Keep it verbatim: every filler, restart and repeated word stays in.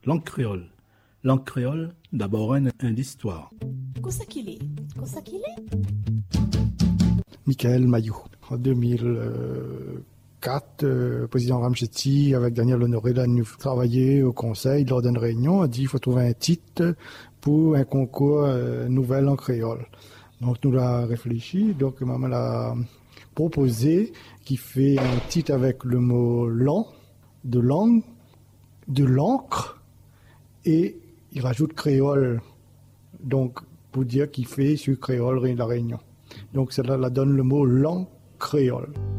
langue créole. Langue créole, d'abord un, un d'histoire. Qu'est-ce qu'il est? Qu'est-ce qu'il est? Michael Mayou. En deux mille quatre, euh, président Ramchetti, avec Daniel Honoré, là, nous travaillé au conseil lors d'une réunion, a dit qu'il faut trouver un titre pour un concours euh, nouvelle en créole. Donc nous l'avons réfléchi, donc maman l'a proposé qui fait un titre avec le mot lang, de langue, de l'encre, et il rajoute créole, donc pour dire qu'il fait sur créole la Réunion. Donc cela la donne le mot langue créole.